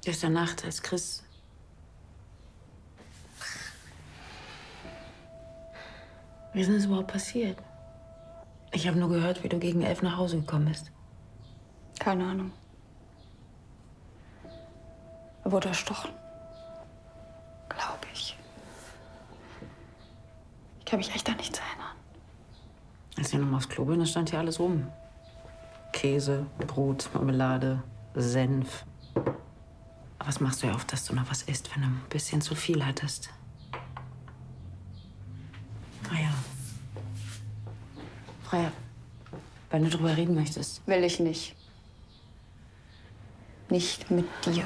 Gestern Nacht, als Chris... Wie ist denn das überhaupt passiert? Ich habe nur gehört, wie du gegen 11 nach Hause gekommen bist. Keine Ahnung. Er wurde erstochen. Glaube ich. Ich kann mich echt an nichts erinnern. Als ich nochmal aufs Klo bin, da stand hier alles rum. Käse, Brot, Marmelade, Senf. Aber was machst du ja oft, dass du noch was isst, wenn du ein bisschen zu viel hattest? Freya. Freya, wenn du drüber reden möchtest. Will ich nicht. Nicht mit dir.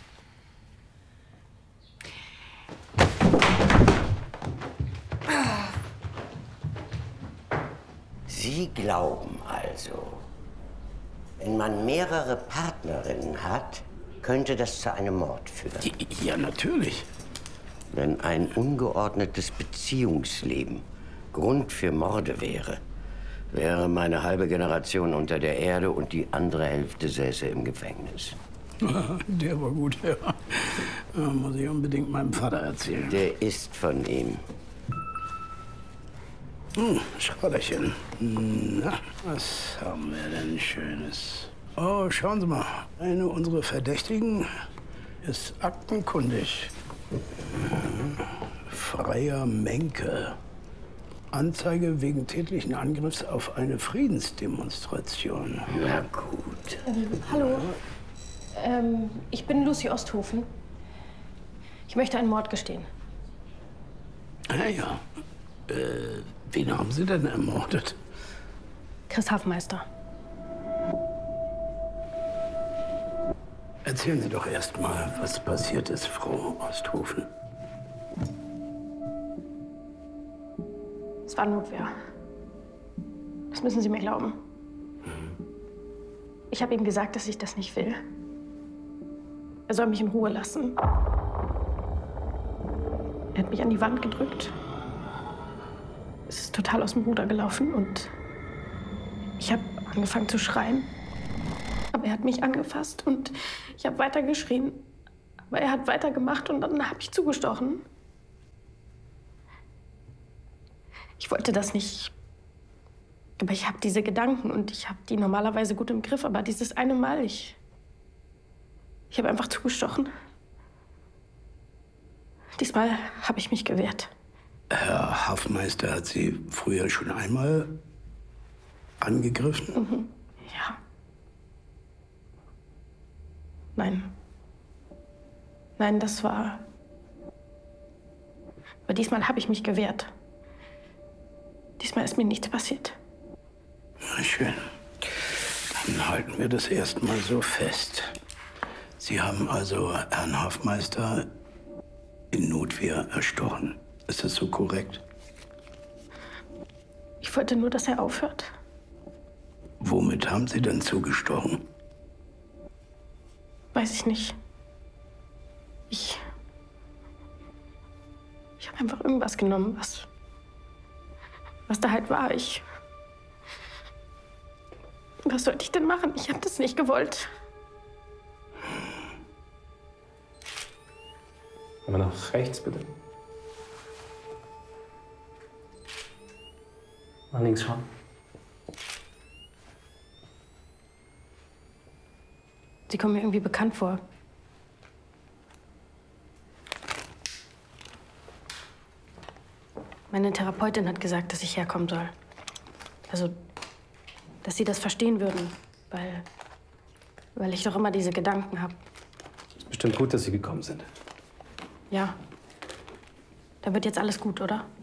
Sie glauben also, wenn man mehrere Partnerinnen hat, könnte das zu einem Mord führen? Ja, natürlich. Wenn ein ungeordnetes Beziehungsleben Grund für Morde wäre, wäre meine halbe Generation unter der Erde und die andere Hälfte säße im Gefängnis. Der war gut, ja. Muss ich unbedingt meinem Vater erzählen. Der ist von ihm. Schrotterchen. Na, was haben wir denn Schönes? Oh, schauen Sie mal. Eine unserer Verdächtigen ist aktenkundig. Freya Menke. Anzeige wegen tätlichen Angriffs auf eine Friedensdemonstration. Na gut. Hallo. Ich bin Lucy Osthofen. Ich möchte einen Mord gestehen. Ja. Wen haben Sie denn ermordet? Chris Hafmeister. Erzählen Sie doch erst mal, was passiert ist, Frau Osthofen. Es war Notwehr. Das müssen Sie mir glauben. Ich habe ihm gesagt, dass ich das nicht will. Er soll mich in Ruhe lassen. Er hat mich an die Wand gedrückt. Es ist total aus dem Ruder gelaufen und ich habe angefangen zu schreien. Aber er hat mich angefasst und ich habe weiter geschrien. Aber er hat weitergemacht und dann habe ich zugestochen. Ich wollte das nicht. Aber ich habe diese Gedanken und ich habe die normalerweise gut im Griff. Aber dieses eine Mal, ich habe einfach zugestochen. Diesmal habe ich mich gewehrt. Herr Hafmeister hat Sie früher schon einmal angegriffen? Mhm. Ja. Nein. Nein, das war... Aber diesmal habe ich mich gewehrt. Diesmal ist mir nichts passiert. Na schön. Dann halten wir das erstmal so fest. Sie haben also Herrn Hafmeister in Notwehr erstochen. Ist das so korrekt? Ich wollte nur, dass er aufhört. Womit haben Sie denn zugestochen? Weiß ich nicht. Ich habe einfach irgendwas genommen, was da halt war. Was sollte ich denn machen? Ich habe das nicht gewollt. Mal nach rechts, bitte. Nach links schauen. Sie kommen mir irgendwie bekannt vor. Meine Therapeutin hat gesagt, dass ich herkommen soll. Also, dass Sie das verstehen würden, weil ich doch immer diese Gedanken habe. Ist bestimmt gut, dass Sie gekommen sind. Ja. Dann wird jetzt alles gut, oder?